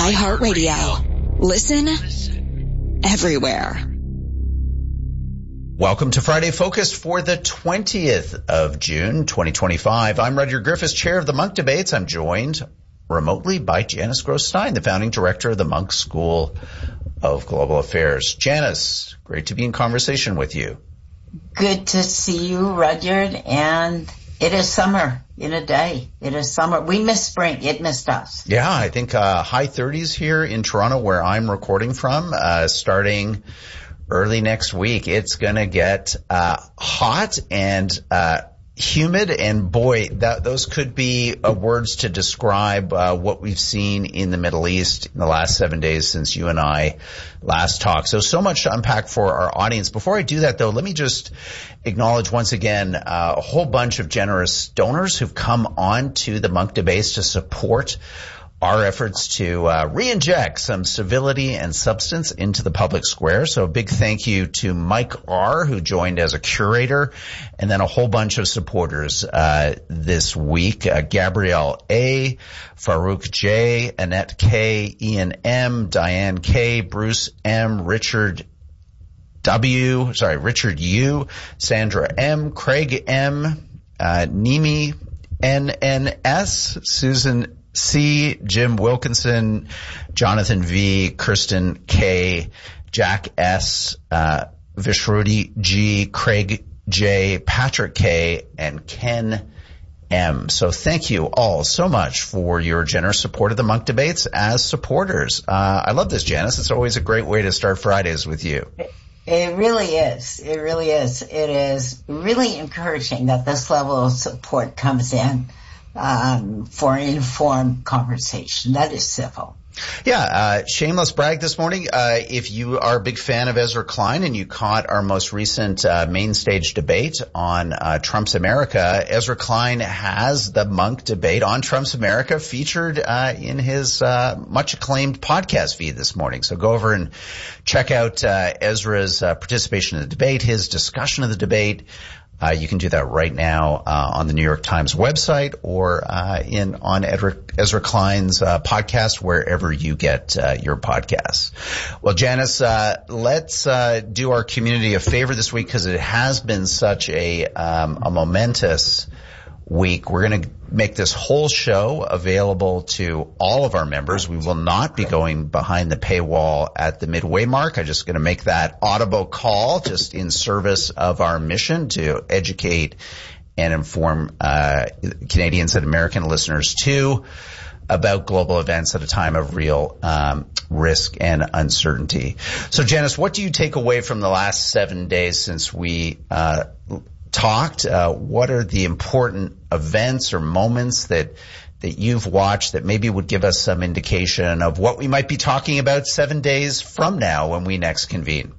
iHeartRadio. Listen everywhere. Welcome to Friday Focus for the 20th of June, 2025. I'm Rudyard Griffiths, chair of the Munk Debates. I'm joined remotely by Janice Gross-Stein, the founding director of the Munk School of Global Affairs. Janice, great to be in conversation with you. Good to see you, Rudyard, and it is summer in a day. It is summer. We missed spring. It missed us. Yeah, I think high 30s here in Toronto, where I'm recording from, starting early next week. It's going to get hot and humid, and boy, those could be words to describe what we've seen in the Middle East in the last 7 days since you and I last talked. So much to unpack for our audience. Before I do that, though, let me just acknowledge once again a whole bunch of generous donors who've come on to the Munk Debates to support our efforts to re-inject some civility and substance into the public square. So a big thank you to Mike R., who joined as a curator, and then a whole bunch of supporters this week. Gabrielle A., Farouk J., Annette K., Ian M., Diane K., Bruce M., Richard U., Sandra M., Craig M., Nimi NNS, Susan C., Jim Wilkinson, Jonathan V., Kirsten K., Jack S., Vishruti G., Craig J., Patrick K., and Ken M. So thank you all so much for your generous support of the Munk Debates as supporters. I love this, Janice. It's always a great way to start Fridays with you. It really is. It really is. It is really encouraging that this level of support comes in for informed conversation. That is civil. Yeah, shameless brag this morning. If you are a big fan of Ezra Klein and you caught our most recent main stage debate on Trump's America, Ezra Klein has the Munk Debate on Trump's America featured in his much acclaimed podcast feed this morning. So go over and check out Ezra's participation in the debate, his discussion of the debate. You can do that right now on the New York Times website or on Ezra Klein's podcast, wherever you get your podcasts. Well, Janice, let's do our community a favor this week because it has been such a momentous week. We're going to make this whole show available to all of our members. We will not be going behind the paywall at the midway mark. I'm just going to make that audible call just in service of our mission to educate and inform Canadians and American listeners too about global events at a time of real risk and uncertainty. So, Janice, what do you take away from the last 7 days since we talked? What are the important events or moments that you've watched that maybe would give us some indication of what we might be talking about 7 days from now when we next convene?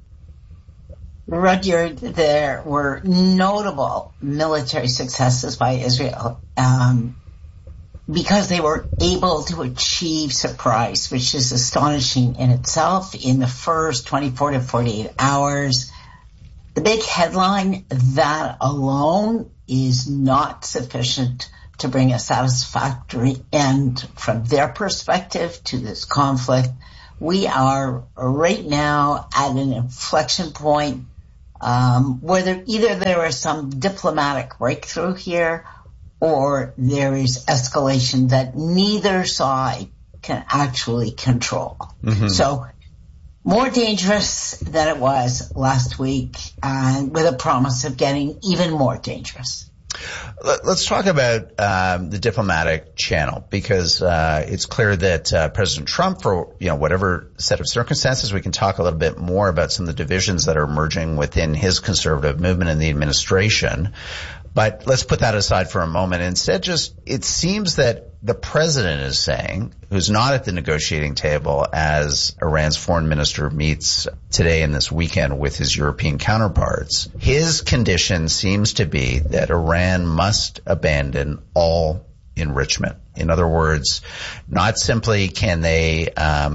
Rudyard, there were notable military successes by Israel because they were able to achieve surprise, which is astonishing in itself in the first 24 to 48 hours. The big headline, that alone is not sufficient to bring a satisfactory end from their perspective to this conflict. We are right now at an inflection point where either there is some diplomatic breakthrough here or there is escalation that neither side can actually control. Mm-hmm. So more dangerous than it was last week, and with a promise of getting even more dangerous. Let's talk about the diplomatic channel, because it's clear that President Trump, for whatever set of circumstances, we can talk a little bit more about some of the divisions that are emerging within his conservative movement in the administration. But let's put that aside for a moment. Instead, it seems that the president is saying, who's not at the negotiating table as Iran's foreign minister meets today and this weekend with his European counterparts, his condition seems to be that Iran must abandon all enrichment. In other words, not simply can they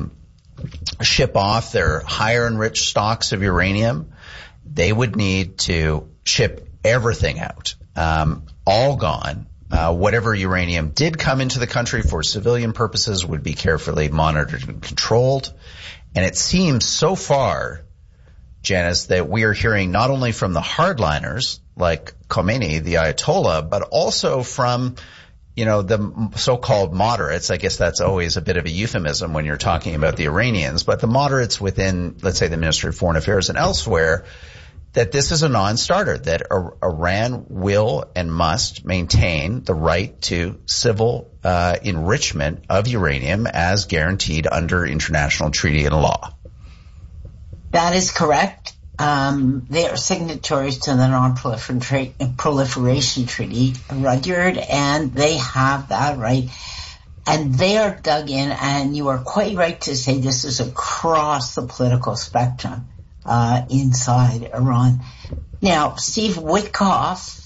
ship off their higher enriched stocks of uranium, they would need to ship everything out, all gone, Whatever uranium did come into the country for civilian purposes would be carefully monitored and controlled. And it seems so far, Janice, that we are hearing not only from the hardliners like Khomeini, the Ayatollah, but also from, the so-called moderates. I guess that's always a bit of a euphemism when you're talking about the Iranians, but the moderates within, let's say, the Ministry of Foreign Affairs and elsewhere, that this is a non-starter, that Iran will and must maintain the right to civil enrichment of uranium as guaranteed under international treaty and law. That is correct. They are signatories to the Non-Proliferation Treaty, Rudyard, and they have that right. And they are dug in, and you are quite right to say this is across the political spectrum inside Iran. Now, Steve Witkoff,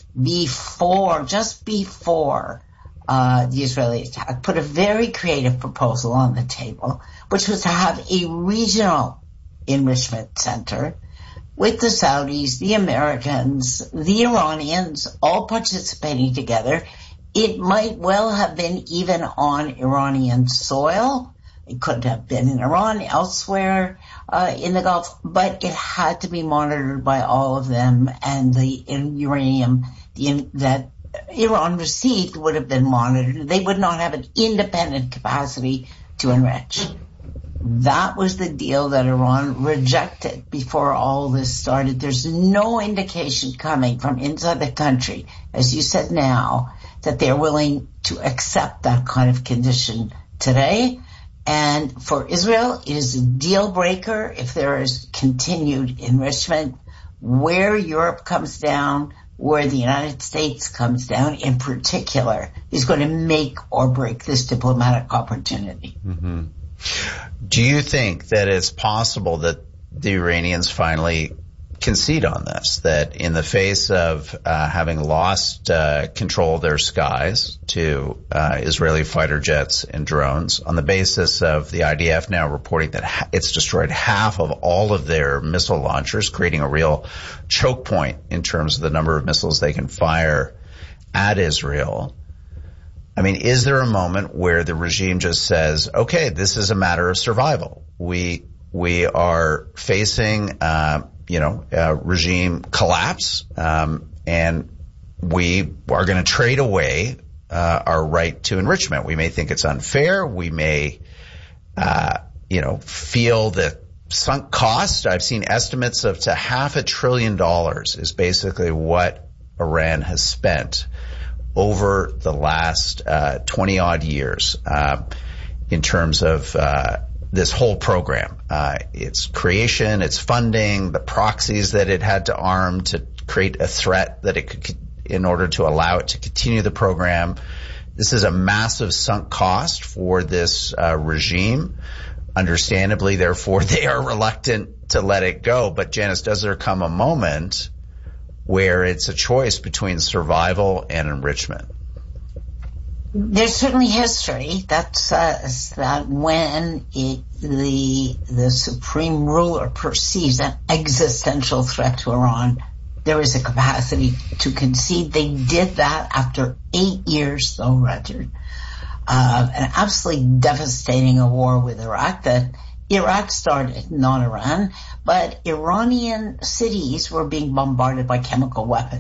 just before the Israeli attack, put a very creative proposal on the table, which was to have a regional enrichment center with the Saudis, the Americans, the Iranians, all participating together. It might well have been even on Iranian soil. It could have been in Iran, elsewhere in the Gulf, but it had to be monitored by all of them, and the uranium that Iran received would have been monitored. They would not have an independent capacity to enrich. That was the deal that Iran rejected before all this started. There's no indication coming from inside the country, as you said now, that they're willing to accept that kind of condition today. And for Israel, it is a deal breaker if there is continued enrichment. Where Europe comes down, where the United States comes down in particular, is going to make or break this diplomatic opportunity. Mm-hmm. Do you think that it's possible that the Iranians finally concede on this, that in the face of having lost control of their skies to Israeli fighter jets and drones, on the basis of the IDF now reporting that it's destroyed half of all of their missile launchers, creating a real choke point in terms of the number of missiles they can fire at Israel? I mean, is there a moment where the regime just says, okay, this is a matter of survival? We are facing, regime collapse, and we are going to trade away our right to enrichment. We may think it's unfair. We may, feel the sunk cost. I've seen estimates of to $500 billion is basically what Iran has spent over the last 20-odd years in terms of this whole program. Its creation, its funding, the proxies that it had to arm to create a threat that it could, in order to allow it to continue the program. This is a massive sunk cost for this regime. Understandably, therefore, they are reluctant to let it go. But Janice, does there come a moment where it's a choice between survival and enrichment? There's certainly history that says that when the supreme ruler perceives an existential threat to Iran, there is a capacity to concede. They did that after 8 years, though, Richard. An absolutely devastating war with Iraq that Iraq started, not Iran, but Iranian cities were being bombarded by chemical weapons.